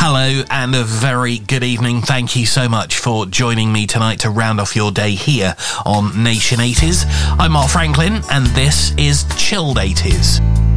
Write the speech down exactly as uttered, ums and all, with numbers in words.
Hello and a very good evening. Thank you so much for joining me tonight to round off your day here on Nation eighties. I'm Mark Franklin and this is Chilled eighties.